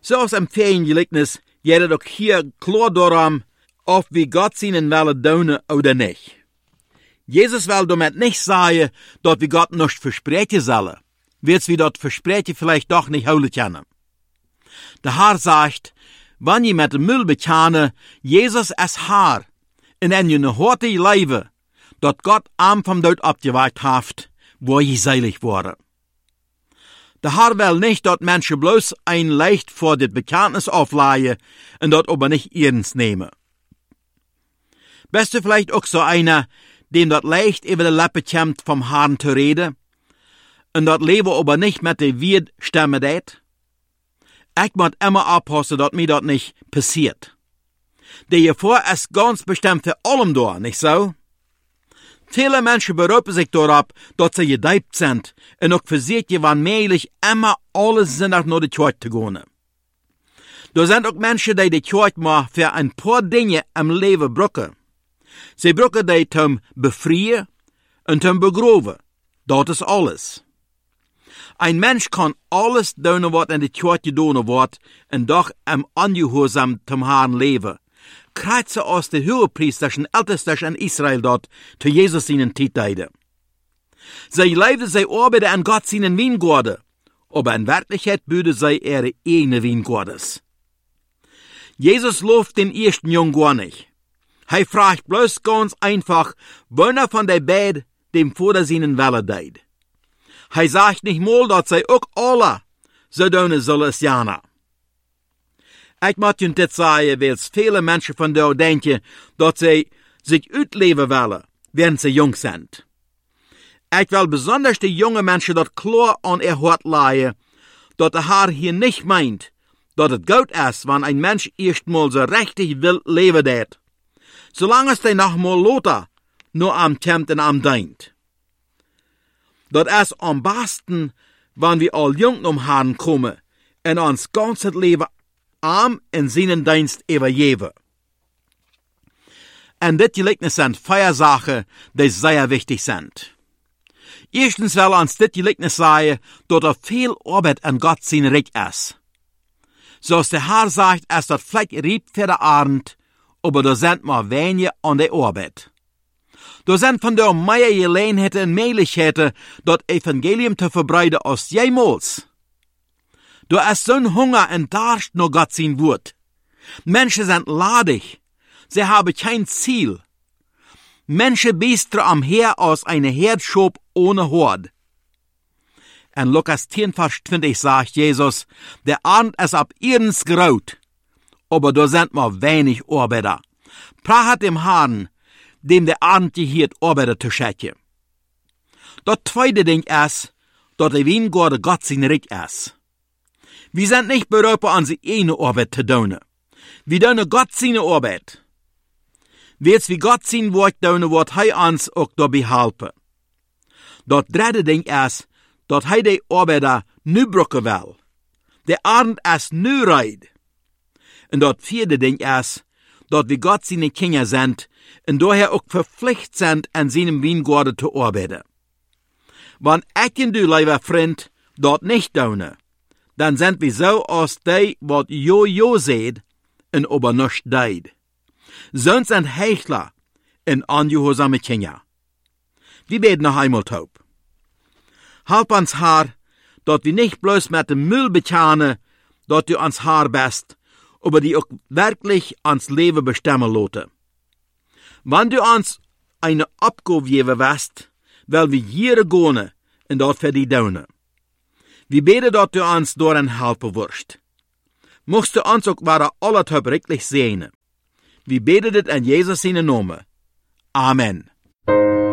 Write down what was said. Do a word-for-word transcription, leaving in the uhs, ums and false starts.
Zoals im Feriengelijknis geht het ook hier klar darum, of wie Gott seinen willen doen oder nicht. Jesus will damit nicht sagen, dass wir Gott nicht versprechen sollen, wird's wie dort Versprechen vielleicht doch nicht holen können. Der Herr sagt, wenn ihr mit dem Müll bekennen, Jesus ist Herr, in en je ne horte Leben, dat Gott arm vom Tod abgeweicht haft, wo je seilig worden. Der Herr will nicht, dass Menschen bloß ein Leicht vor das Bekenntnis aufleihen und dort aber nicht ernst nehmen. Bist du vielleicht auch so einer, dem das Leicht über die Lippe kommt, vom Herrn zu reden, und das Leben aber nicht mit der Widerstimme det? Ich muss immer aufpassen, dass mir das nicht passiert. Der Gefahr ist ganz bestimmt für allem da, nicht so? Viele Menschen berufen sich darauf, dass sie gedeiht sind und auch versiert gewann mählich immer alles sinnig nach der Kirche zu gehen. Da sind auch Menschen, die die Kirche mal für ein paar Dinge im Leben brauchen. Sie brauchen die zum Befreien und zum Begraben. Das ist alles. Ein Mensch kann alles tun, was in der Kirche getan wird, und doch im Ungehorsam zum Herrn leben. Kreuze aus der Hohepriesterschen Ältesten in Israel dort, zu Jesus seinen Tieteide. Sie leibten sie arbeiten an Gott seinen Wiengorde, aber in Wirklichkeit büden sie ihre eigene Wiengordes. Jesus lobt den ersten Jungen gar nicht. Er fragt bloß ganz einfach, wann von der beiden dem Vater seinen Wille deid. Er sagt nicht mal, dass sie auch alle so tun sollen es jana. Ich muss Ihnen das sagen, weil viele Menschen von da denken, dass sie sich ausleben wollen, während sie jung sind. Ich will besonders die jungen Menschen dort klar an ihr Hort leihen, dass der Herr hier nicht meint, dass es gut ist, wenn ein Mensch erstmal so richtig will leben det, solange es den nochmal lothar nur am Tempt und am Deint. Das ist am besten, wenn wir all jung um Herrn kommen und uns ganzes Leben arm in seinen Dienst übergeben. Und dit Gleichnis sind vier Sachen, die sehr wichtig sind. Erstens will uns dit Gleichnis sagen, dass er viel Arbeit an Gott sein Reich ist. Zoals der Herr sagt, ist das vielleicht rieb für den Abend, aber da sind mal wenige an der Arbeit. Da sind von der mehr Gelegenheiten und Möglichkeiten, das Evangelium zu verbreiten als jemals. Da ist so'n Hunger und Durst nach Gott sein Wort. Menschen sind ladig. Sie haben kein Ziel. Menschen biestern am Heer aus einer Herdschop ohne Hort. In Lukas zehn, Vers zwanzig sagt Jesus, der Abend ist ab ihrens graut, aber da sind mal wenig Arbeiter. Prahat dem Herrn, dem der Abend gehiert Arbeiter zu schätzen. Das zweite Ding ist, dass der Wiengorde Gott sein Reich ist. Wir sind nicht berufen, unsere eigene Arbeit zu tun. Wir tun Gott seine Arbeit. Wees wie Gott sein Wort tun, wird er uns auch dabei helfen. Das dritte Ding ist, dass er die Arbeiter nu brauchen will. Der Abend ist nu reid. Und das vierte Ding ist, dass wir Gott seine Kinder sind und daher auch verpflichtet sind, an seinem Wiengorde zu arbeiten. Wenn ich und du, lieber Freund, dort nicht tun, dann sind wir so als die, wat jo jo seht, en aber nicht deid. Sonst sind Heuchler en ungehorsame Kinder. Wir beten noch einmal taub. Halb uns Herr, dass wir nicht bloß mit dem Müll bekennen, dass du uns Herr bist, aber die auch wirklich ans Leben bestimmen lassen. Wenn du uns eine Abgabe geben wirst, weil wir hier gehen und dort für die tun. Wir beten, dass du uns daran helfen wirst. Mochst du uns auch wieder alle richtig sehen. Wir beten das in Jesus seinen Namen. Amen.